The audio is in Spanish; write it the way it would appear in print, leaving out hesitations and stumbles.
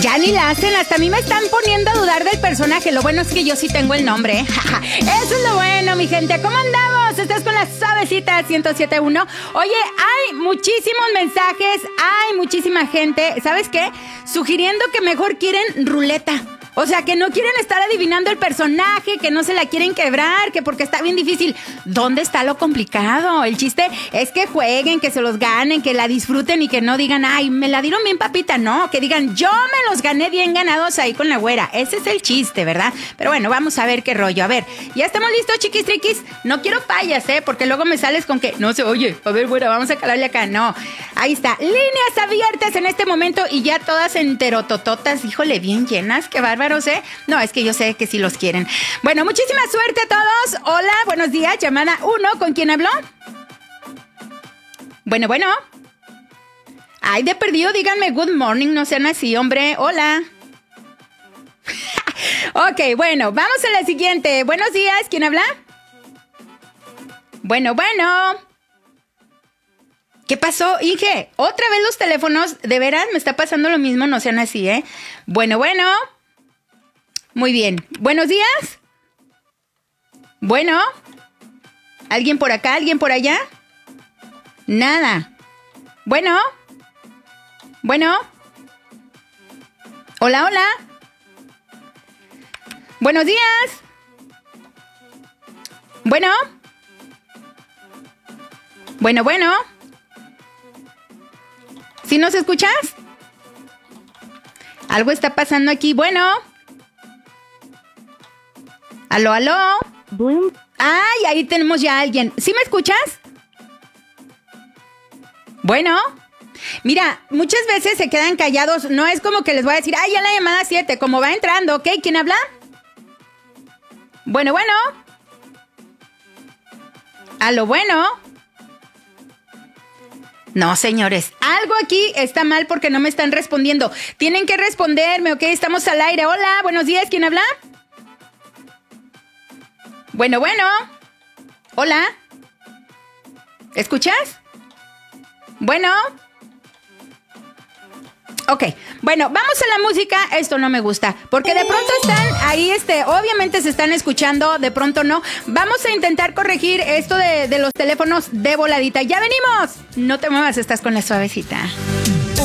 Ya ni la hacen, hasta a mí me están poniendo a dudar del personaje. Lo bueno es que yo sí tengo el nombre. Eso es lo bueno, mi gente. ¿Cómo andamos? Estás con la suavecita 107.1. Oye, hay muchísimos mensajes, hay muchísima gente, ¿sabes qué? Sugiriendo que mejor quieren ruleta. O sea, que no quieren estar adivinando el personaje, que no se la quieren quebrar, que porque está bien difícil. ¿Dónde está lo complicado? El chiste es que jueguen, que se los ganen, que la disfruten y que no digan, ay, me la dieron bien papita. No, que digan, yo me los gané bien ganados ahí con la güera. Ese es el chiste, ¿verdad? Pero bueno, vamos a ver qué rollo. A ver, ¿ya estamos listos, chiquis triquis? No quiero payas, porque luego me sales con que no se oye. A ver, güera, vamos a calarle acá. No, ahí está. Líneas abiertas en este momento y ya todas enterotototas. Híjole, bien llenas, qué bárbaro. No, es que yo sé que sí los quieren. Bueno, muchísima suerte a todos. Hola, buenos días. Llamada 1, ¿con quién habló? Bueno. Ay, de perdido, díganme good morning, no sean así, hombre. Hola. Ok, bueno, vamos a la siguiente. Buenos días, ¿quién habla? Bueno. ¿Qué pasó, Inge? ¿Otra vez los teléfonos? ¿De veras me está pasando lo mismo? No sean así, Bueno. Muy bien. ¿Buenos días? Bueno. ¿Alguien por acá? ¿Alguien por allá? Nada. Bueno. Hola. Buenos días. Bueno. ¿Sí nos escuchas? Algo está pasando aquí. Bueno. ¿Aló? Ay, ahí tenemos ya a alguien. ¿Sí me escuchas? Bueno. Mira, muchas veces se quedan callados. No es como que les voy a decir, ay, ya la llamada 7, como va entrando, ¿ok? ¿Quién habla? Bueno. ¿Aló? No, señores, algo aquí está mal porque no me están respondiendo. Tienen que responderme, ¿ok? Estamos al aire. Hola, buenos días, ¿quién habla? Bueno. Hola. ¿Escuchas? Bueno. Ok, bueno, vamos a la música. Esto no me gusta, porque de pronto están ahí, obviamente se están escuchando, de pronto no. Vamos a intentar corregir esto de los teléfonos de voladita. ¡Ya venimos! No te muevas, estás con la suavecita.